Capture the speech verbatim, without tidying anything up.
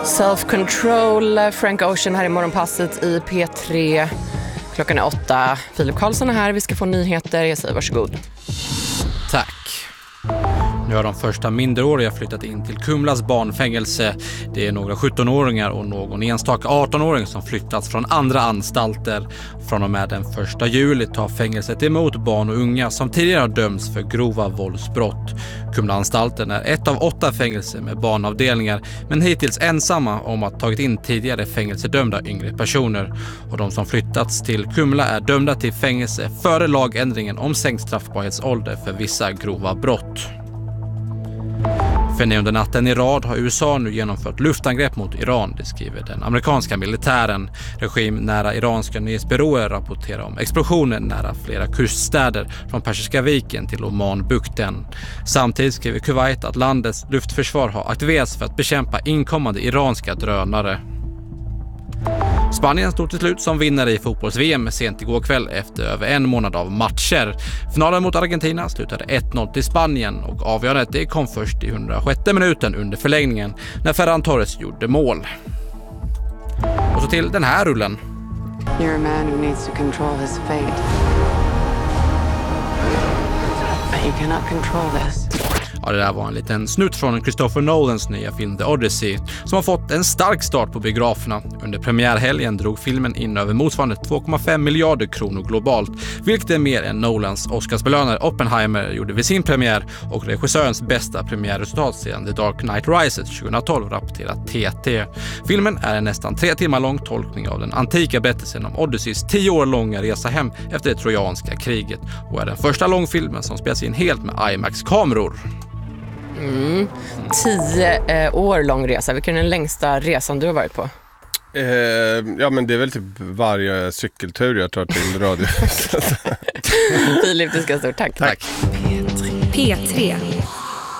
Self-Control, Frank Ocean här i morgonpasset i P tre. Klockan är åtta. Filip Karlsson är här. Vi ska få nyheter. Jag säger varsågod. Tack. Nu har de första minderåriga flyttat in till Kumlas barnfängelse. Det är några sjuttonåringar och någon enstaka artonåring som flyttats från andra anstalter. Från och med den första juli tar fängelset emot barn och unga som tidigare har dömts för grova våldsbrott. Kumlaanstalten är ett av åtta fängelser med barnavdelningar, men hittills ensamma om att tagit in tidigare fängelsedömda yngre personer. Och de som flyttats till Kumla är dömda till fängelse före lagändringen om sänkt straffbarhetsålder för vissa grova brott. För nionde natten i rad har U S A nu genomfört luftangrepp mot Iran, det skriver den amerikanska militären. Regim nära iranska nyhetsbyråer rapporterar om explosioner nära flera kuststäder från Persiska viken till Omanbukten. Samtidigt skriver Kuwait att landets luftförsvar har aktiverats för att bekämpa inkommande iranska drönare. Spanien stod till slut som vinnare i fotbolls-V M sent igår kväll efter över en månad av matcher. Finalen mot Argentina slutade ett noll till Spanien och avgörandet det kom först i hundrasjätte minuten under förlängningen när Ferran Torres gjorde mål. Och så till den här rullen. You're a man who needs to control his fate. But you cannot control this. Ja, det där var en liten snutt från Christopher Nolans nya film The Odyssey som har fått en stark start på biograferna. Under premiärhelgen drog filmen in över motsvarande två komma fem miljarder kronor globalt, vilket är mer än Nolans Oscarsbelönare Oppenheimer gjorde vid sin premiär och regissörens bästa premiärresultat sedan The Dark Knight Rises tjugohundratolv rapporterat T T. Filmen är en nästan tre timmar lång tolkning av den antika berättelsen om Odysseys tio år långa resa hem efter det trojanska kriget och är den första långfilmen som spelas in helt med IMAX-kameror. Mm. Tio eh, år lång resa. Vilken är den längsta resan du har varit på? Eh, ja men det är väl typ varje cykeltur jag tar till radio. Filip, du ska ha stort tack. Tack. P tre.